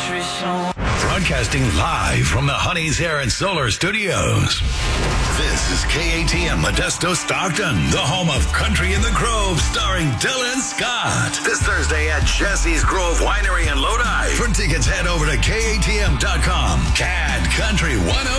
country song. Broadcasting live from the Honey's Air and Solar Studios. This is KATM Modesto Stockton, the home of Country in the Grove, starring Dylan Scott. This Thursday at Jesse's Grove Winery in Lodi. For tickets, head over to KATM.com. CAD Country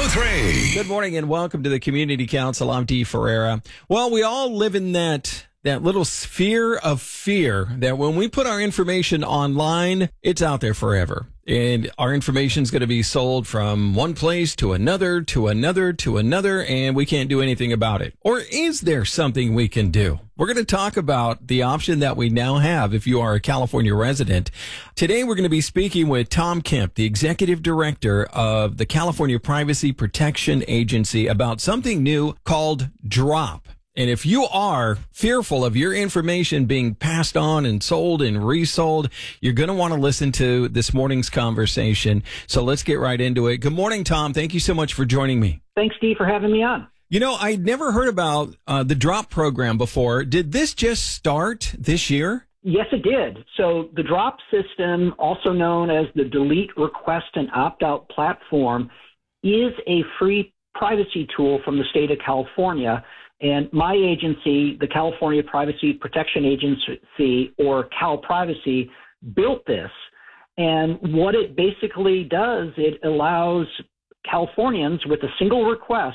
103. Good morning and welcome to the Community Council. I'm Dee Ferreira. Well, we all live in that little sphere of fear that when we put our information online, it's out there forever. And our information is going to be sold from one place to another, to another, to another, and we can't do anything about it. Or is there something we can do? We're going to talk about the option that we now have if you are a California resident. Today, we're going to be speaking with Tom Kemp, the executive director of the California Privacy Protection Agency, about something new called Drop. And if you are fearful of your information being passed on and sold and resold, you're going to want to listen to this morning's conversation. So let's get right into it. Good morning, Tom. Thank you so much for joining me. Thanks, Steve, for having me on. You know, I'd never heard about the Drop program before. Did this just start this year? Yes, it did. So the Drop system, also known as the Delete, Request, and Opt-out platform, is a free privacy tool from the state of California. And my agency, the California Privacy Protection Agency, or Cal Privacy, built this. And what it basically does, it allows Californians with a single request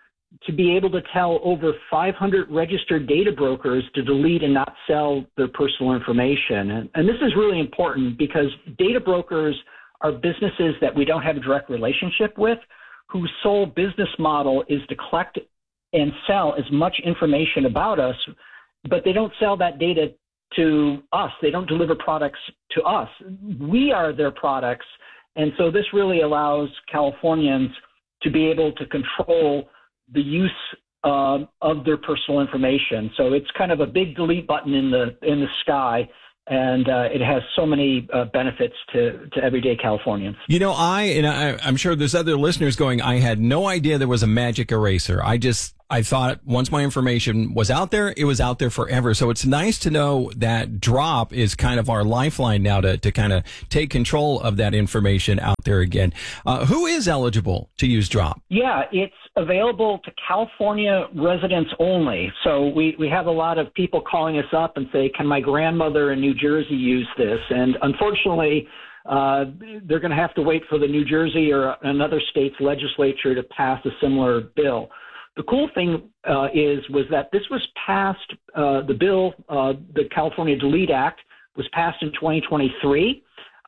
to be able to tell over 500 registered data brokers to delete and not sell their personal information. And this is really important because data brokers are businesses that we don't have a direct relationship with, whose sole business model is to collect and sell as much information about us, but they don't sell that data to us. They don't deliver products to us. We are their products. And so this really allows Californians to be able to control the use of their personal information. So it's kind of a big delete button in the sky. And it has so many benefits to everyday Californians. You know, I'm sure there's other listeners going, I had no idea there was a magic eraser. I thought once my information was out there, it was out there forever. So it's nice to know that Drop is kind of our lifeline now to kind of take control of that information out there again. Who is eligible to use Drop? Yeah, it's available to California residents only. So we have a lot of people calling us up and say, can my grandmother in New Jersey use this? And unfortunately, they're going to have to wait for the New Jersey or another state's legislature to pass a similar bill. The cool thing was that this was passed, the bill, the California Delete Act, was passed in 2023,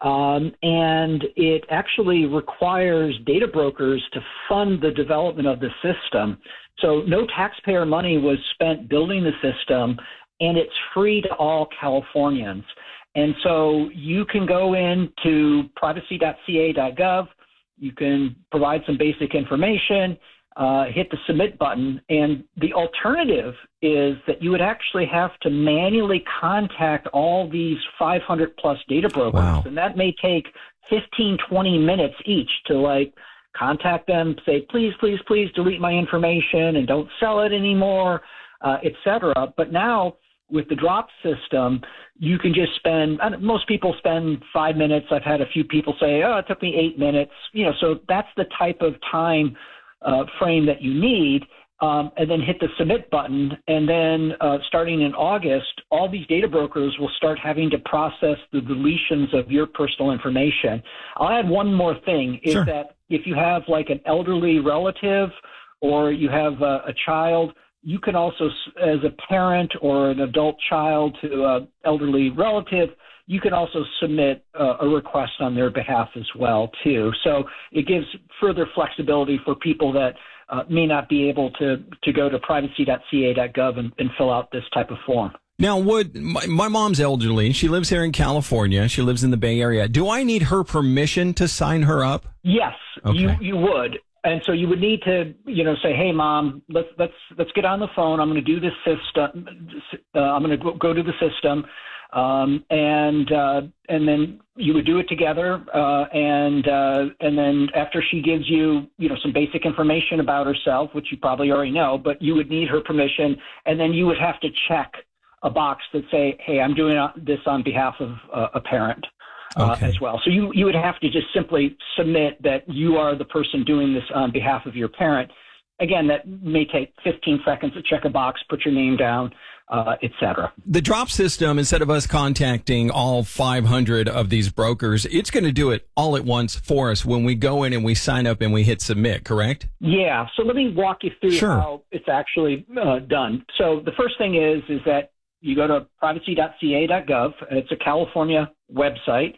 and it actually requires data brokers to fund the development of the system. So no taxpayer money was spent building the system, and it's free to all Californians. And so you can go into privacy.ca.gov, you can provide some basic information, hit the submit button, and the alternative is that you would actually have to manually contact all these 500 plus data brokers. Wow. And that may take 15, 20 minutes each to contact them, say, please, please, please delete my information and don't sell it anymore, et cetera. But now with the Drop system, you can just most people spend 5 minutes. I've had a few people say, it took me 8 minutes. So that's the type of time frame that you need, and then hit the submit button. And then starting in August, all these data brokers will start having to process the deletions of your personal information. I'll add one more thing, is Sure. that if you have an elderly relative or you have a child, you can also, as a parent or an adult child to an elderly relative, you can also submit a request on their behalf as well, too. So it gives further flexibility for people that may not be able to go to privacy.ca.gov and fill out this type of form. Now, my mom's elderly, and she lives here in California. She lives in the Bay Area. Do I need her permission to sign her up? Yes, Okay. you would. And so you would need to, say, hey, Mom, let's get on the phone. I'm going to do this system. I'm going to go to the system. And then you would do it together. And then after she gives you, some basic information about herself, which you probably already know, but you would need her permission. And then you would have to check a box that say, hey, I'm doing this on behalf of a parent. as well. So you would have to just simply submit that you are the person doing this on behalf of your parent. Again, that may take 15 seconds to check a box, put your name down, et cetera. The drop system, instead of us contacting all 500 of these brokers, it's going to do it all at once for us when we go in and we sign up and we hit submit, correct? Yeah. So let me walk you through how it's actually done. So the first thing is that you go to privacy.ca.gov. It's a California website.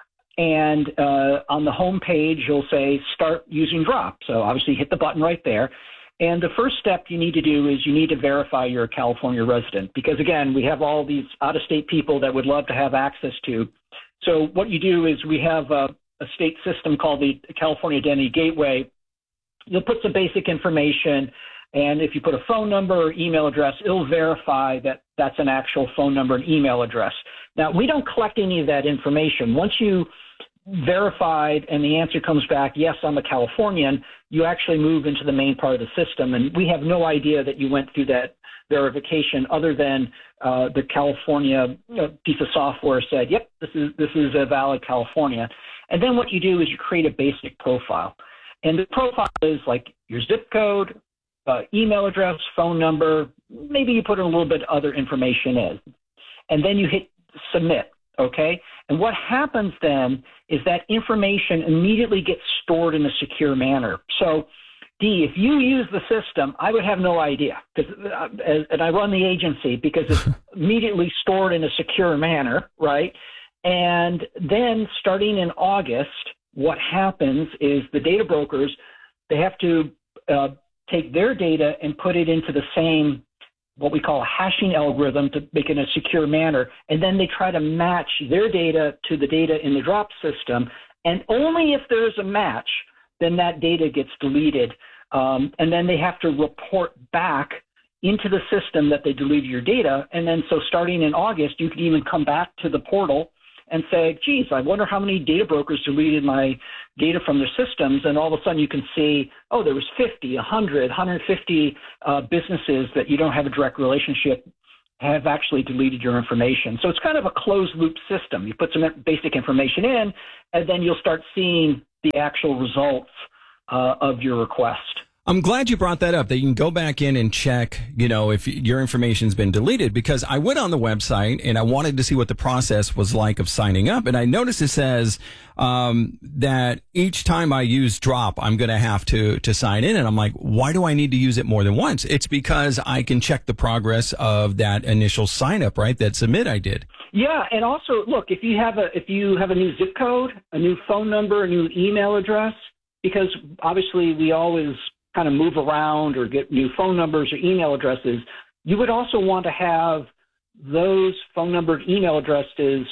And on the home page, you'll say start using Drop. So obviously hit the button right there. And the first step you need to do is you need to verify you're a California resident, because again, we have all these out-of-state people that would love to have access to. So what you do is we have a state system called the California Identity Gateway. You'll put some basic information, and if you put a phone number or email address, it'll verify that that's an actual phone number and email address. Now, we don't collect any of that information. Once you verified and the answer comes back, yes, I'm a Californian, you actually move into the main part of the system. And we have no idea that you went through that verification other than the California piece of software said, yep, this is a valid California. And then what you do is you create a basic profile. And the profile is like your zip code, email address, phone number, maybe you put in a little bit other information in. And then you hit submit. Okay. And what happens then is that information immediately gets stored in a secure manner. So, Dee, if you use the system, I would have no idea, and I run the agency because it's immediately stored in a secure manner, right? And then starting in August, what happens is the data brokers, they have to take their data and put it into the same what we call a hashing algorithm to make it in a secure manner, and then they try to match their data to the data in the drop system, and only if there's a match, then that data gets deleted, and then they have to report back into the system that they deleted your data, and then so starting in August, you can even come back to the portal and say, geez, I wonder how many data brokers deleted my data from their systems. And all of a sudden you can see, oh, there was 50, 100, 150 businesses that you don't have a direct relationship have actually deleted your information. So it's kind of a closed loop system. You put some basic information in, and then you'll start seeing the actual results of your request. I'm glad you brought that up, that you can go back in and check, if your information's been deleted, because I went on the website and I wanted to see what the process was like of signing up. And I noticed it says that each time I use Drop, I'm going to have to sign in. And I'm like, why do I need to use it more than once? It's because I can check the progress of that initial sign up, right? That submit I did. Yeah. And also, look, if you have a new zip code, a new phone number, a new email address, because obviously we always kind of move around or get new phone numbers or email addresses, you would also want to have those phone number and email addresses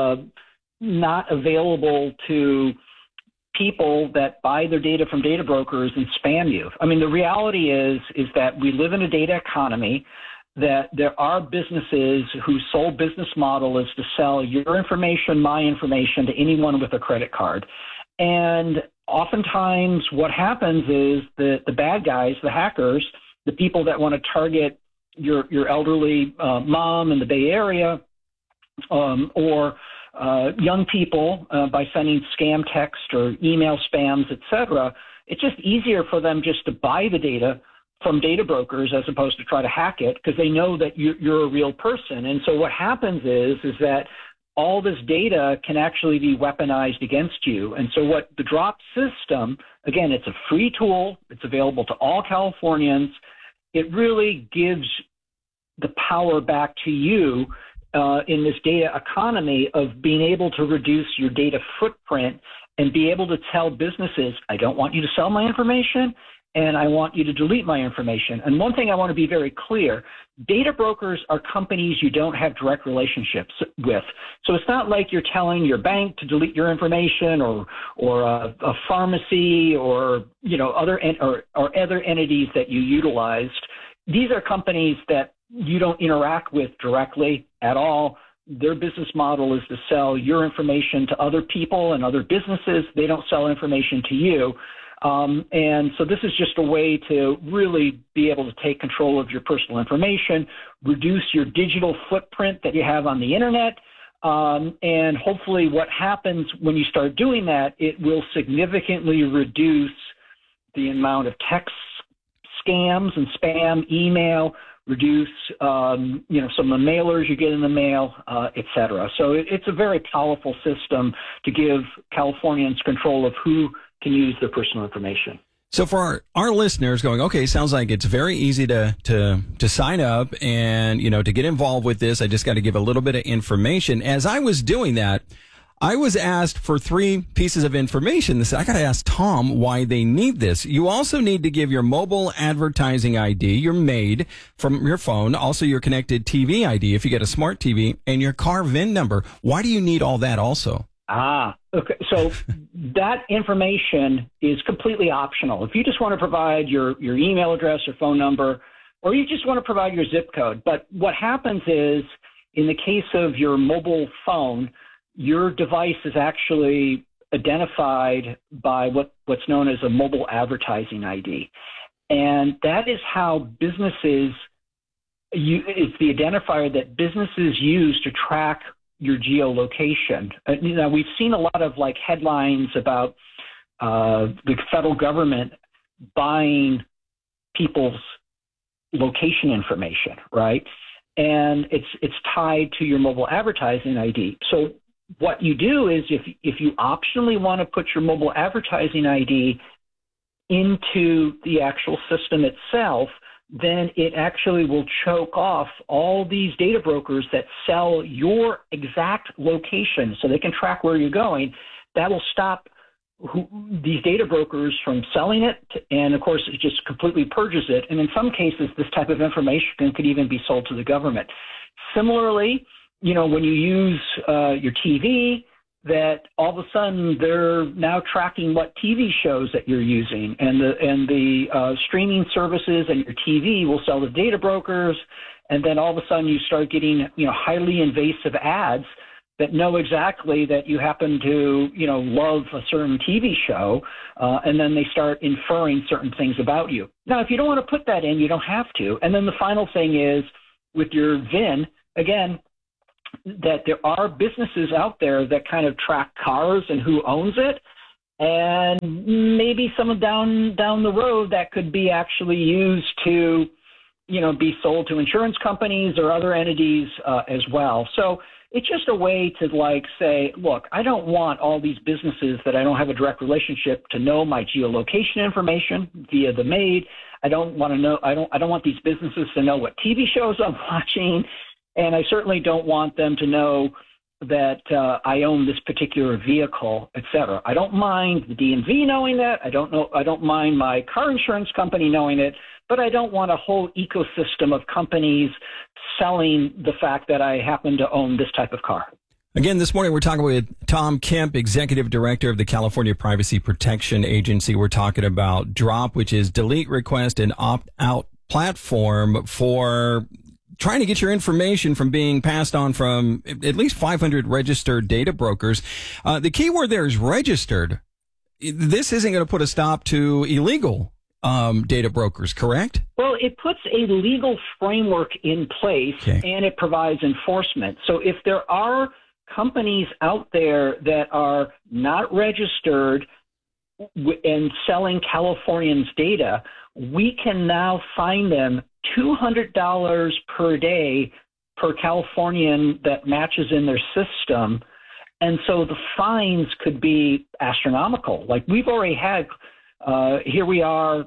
not available to people that buy their data from data brokers and spam you. I mean, the reality is that we live in a data economy, that there are businesses whose sole business model is to sell your information, my information, to anyone with a credit card. And oftentimes what happens is the bad guys, the hackers, the people that want to target your elderly mom in the Bay Area or young people by sending scam text or email spams, et cetera, it's just easier for them just to buy the data from data brokers as opposed to try to hack it because they know that you're a real person. And so what happens is that all this data can actually be weaponized against you. And so what the Drop system, again, it's a free tool. It's available to all Californians. It really gives the power back to you in this data economy of being able to reduce your data footprint and be able to tell businesses, I don't want you to sell my information, and I want you to delete my information. And one thing I want to be very clear, data brokers are companies you don't have direct relationships with. So it's not like you're telling your bank to delete your information or a pharmacy or other entities that you utilized. These are companies that you don't interact with directly at all. Their business model is to sell your information to other people and other businesses. They don't sell information to you. And so this is just a way to really be able to take control of your personal information, reduce your digital footprint that you have on the internet, And hopefully what happens when you start doing that, it will significantly reduce the amount of text scams and spam, email, reduce, some of the mailers you get in the mail, et cetera. So it's a very powerful system to give Californians control of who can use their personal information. So for our listeners going, okay, sounds like it's very easy to sign up and, to get involved with this. I just got to give a little bit of information. As I was doing that, I was asked for 3 pieces of information. I got to ask Tom why they need this. You also need to give your mobile advertising ID, your MAID from your phone, also your connected TV ID if you get a smart TV, and your car VIN number. Why do you need all that also? Okay. So that information is completely optional. If you just want to provide your email address or phone number, or you just want to provide your zip code. But what happens is, in the case of your mobile phone, your device is actually identified by what's known as a mobile advertising ID. And that is how it's the identifier that businesses use to track your geolocation. We've seen a lot of headlines about the federal government buying people's location information, right? And it's tied to your mobile advertising ID. So what you do is if you optionally want to put your mobile advertising ID into the actual system itself, then it actually will choke off all these data brokers that sell your exact location so they can track where you're going. That will stop these data brokers from selling it. And of course, it just completely purges it. And in some cases, this type of information could even be sold to the government. Similarly, when you use your TV, that all of a sudden they're now tracking what TV shows that you're using, and the streaming services and your TV will sell to data brokers, and then all of a sudden you start getting highly invasive ads that know exactly that you happen to love a certain TV show, and then they start inferring certain things about you. Now, if you don't want to put that in, you don't have to. And then the final thing is with your VIN, again, that there are businesses out there that kind of track cars and who owns it, and maybe some down the road that could be actually used to, be sold to insurance companies or other entities as well. So it's just a way to say, look, I don't want all these businesses that I don't have a direct relationship to know my geolocation information via the MAID. I don't want these businesses to know what TV shows I'm watching. And I certainly don't want them to know that I own this particular vehicle, et cetera. I don't mind the DMV knowing that. I don't mind my car insurance company knowing it, but I don't want a whole ecosystem of companies selling the fact that I happen to own this type of car. Again, this morning we're talking with Tom Kemp, Executive Director of the California Privacy Protection Agency. We're talking about DROP, which is Delete Request and Opt-out platform for trying to get your information from being passed on from at least 500 registered data brokers. The key word there is registered. This isn't going to put a stop to illegal data brokers, correct? Well, it puts a legal framework in place, and it provides enforcement. So if there are companies out there that are not registered and selling Californians' data, we can now fine them $200 per day per Californian that matches in their system. And so the fines could be astronomical. We've already had, here we are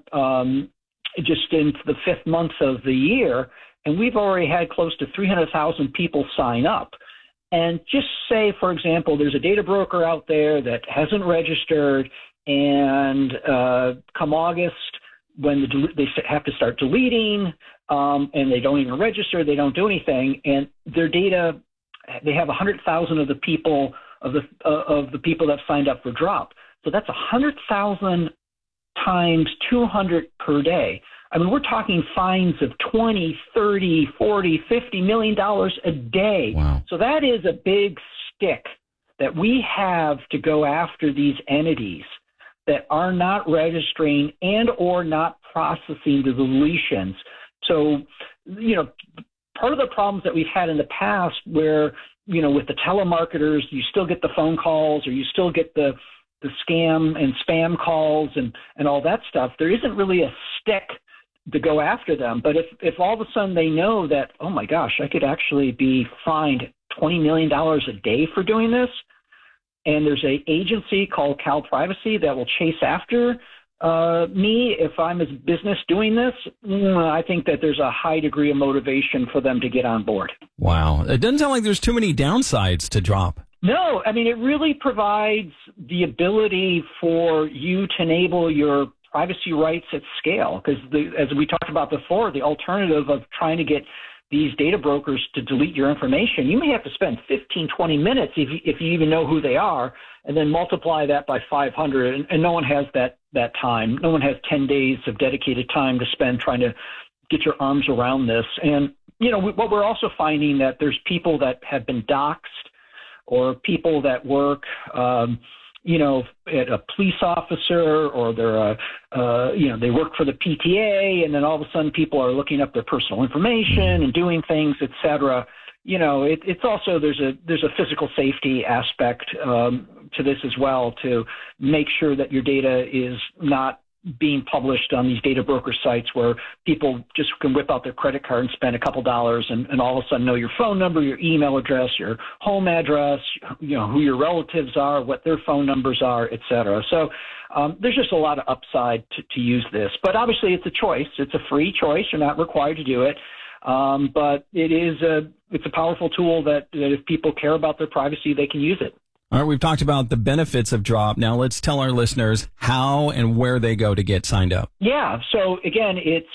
just into the 5th month of the year, and we've already had close to 300,000 people sign up. And just say, for example, there's a data broker out there that hasn't registered, and come August, when they have to start deleting, and they don't even register, they don't do anything, and their data, they have 100,000 of the people that have signed up for DROP. So that's 100,000 times 200 per day. I mean, we're talking fines of $20, $30, $40, $50 million a day. Wow. So that is a big stick that we have to go after these entities that are not registering and or not processing the deletions. So, part of the problems that we've had in the past where with the telemarketers, you still get the phone calls, or you still get the scam and spam calls and all that stuff. There isn't really a stick to go after them. But if all of a sudden they know that, oh my gosh, I could actually be fined $20 million a day for doing this, and there's an agency called Cal Privacy that will chase after me if I'm a business doing this, I think that there's a high degree of motivation for them to get on board. Wow. It doesn't sound like there's too many downsides to Drop. No, I mean, it really provides the ability for you to enable your privacy rights at scale. Because as we talked about before, the alternative of trying to get these data brokers to delete your information, you may have to spend 15, 20 minutes if you even know who they are, and then multiply that by 500. And no one has that time. No one has 10 days of dedicated time to spend trying to get your arms around this. And, what we're also finding that there's people that have been doxxed, or people that work, at a police officer, or they're, they work for the PTA, and then all of a sudden people are looking up their personal information and doing things, et cetera. It's also, there's a physical safety aspect to this as well, to make sure that your data is not being published on these data broker sites where people just can whip out their credit card and spend a couple dollars and all of a sudden know your phone number, your email address, your home address, who your relatives are, what their phone numbers are, et cetera. So there's just a lot of upside to use this. But obviously it's a choice. It's a free choice. You're not required to do it. But it's a powerful tool that if people care about their privacy, they can use it. All right, we've talked about the benefits of Drop. Now let's tell our listeners how and where they go to get signed up. Yeah, so again, it's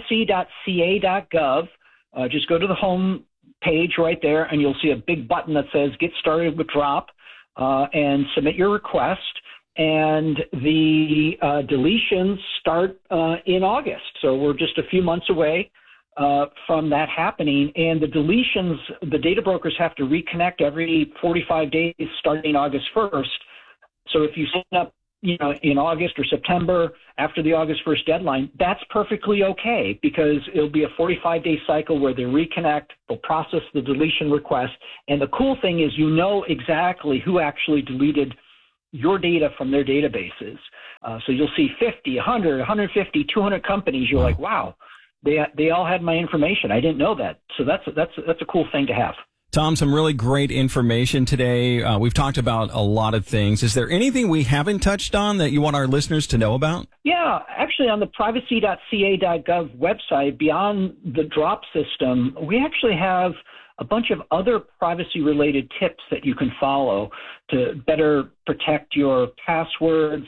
privacy.ca.gov. Just go to the home page right there, and you'll see a big button that says Get Started with Drop, and submit your request. And the deletions start in August, so we're just a few months away from that happening. And the deletions, the data brokers have to reconnect every 45 days starting August 1st. So if you sign up, in August or September after the August 1st deadline, that's perfectly okay, because it'll be a 45-day cycle where they reconnect, they'll process the deletion request. And the cool thing is exactly who actually deleted your data from their databases. So you'll see 50, 100, 150, 200 companies. You're like, wow. They all had my information. I didn't know that. So that's a cool thing to have. Tom, some really great information today. We've talked about a lot of things. Is there anything we haven't touched on that you want our listeners to know about? Yeah, actually on the privacy.ca.gov website, beyond the Drop system, we actually have a bunch of other privacy-related tips that you can follow to better protect your passwords,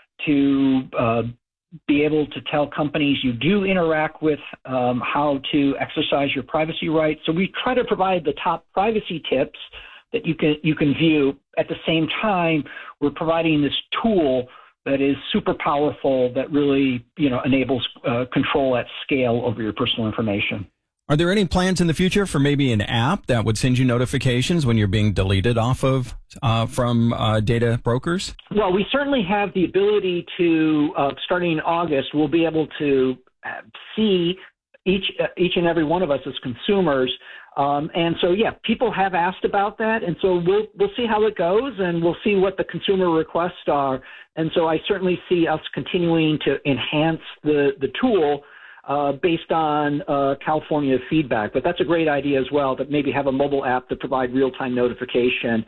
to be able to tell companies you do interact with how to exercise your privacy rights. So we try to provide the top privacy tips that you can view. At the same time, we're providing this tool that is super powerful that really enables control at scale over your personal information. Are there any plans in the future for maybe an app that would send you notifications when you're being deleted off of from data brokers? Well, we certainly have the ability to, starting in August, we'll be able to see each and every one of us as consumers. And so, yeah, people have asked about that. And so we'll see how it goes, and we'll see what the consumer requests are. And so I certainly see us continuing to enhance the tool based on California feedback. But that's a great idea as well, that maybe have a mobile app to provide real-time notification.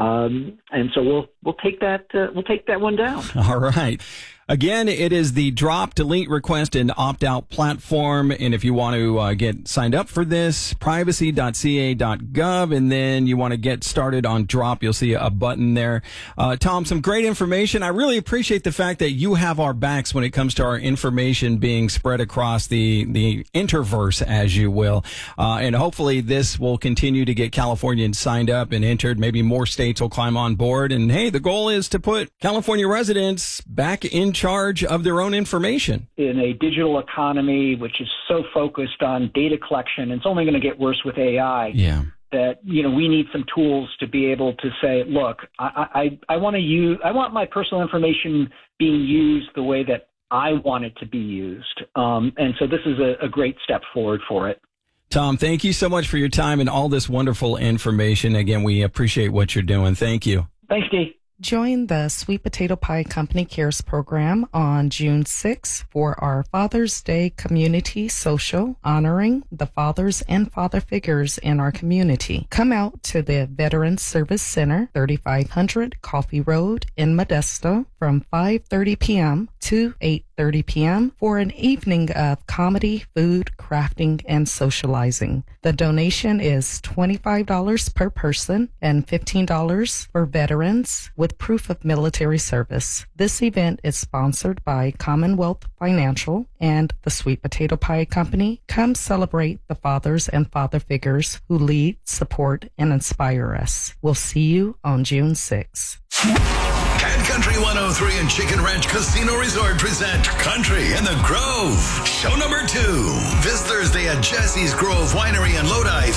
And so we'll take that one down. All right. Again, it is the Drop, Delete, Request, and Opt-out platform. And if you want to get signed up for this, privacy.ca.gov, and then you want to get started on Drop, you'll see a button there. Tom, some great information. I really appreciate the fact that you have our backs when it comes to our information being spread across the interverse, as you will. And hopefully this will continue to get Californians signed up and entered. Maybe more states will climb on board. And hey, the goal is to put California residents back in charge of their own information. In a digital economy, which is so focused on data collection, it's only going to get worse with AI. Yeah. That, we need some tools to be able to say, look, I want my personal information being used the way that I want it to be used. And so this is a great step forward for it. Tom, thank you so much for your time and all this wonderful information. Again, we appreciate what you're doing. Thank you. Thanks, Dee. Join the Sweet Potato Pie Company Cares program on June 6th for our Father's Day community social honoring the fathers and father figures in our community. Come out to the Veterans Service Center, 3500 Coffee Road in Modesto from 5:30 p.m. to 8:30 p.m. for an evening of comedy, food, crafting, and socializing. The donation is $25 per person and $15 for veterans with proof of military service. This event is sponsored by Commonwealth Financial and the Sweet Potato Pie Company. Come celebrate the fathers and father figures who lead, support, and inspire us. We'll see you on June 6th. Cat Country 103 and Chicken Ranch Casino Resort present Country in the Grove. Show number 2. This Thursday at Jesse's Grove Winery in Lodi.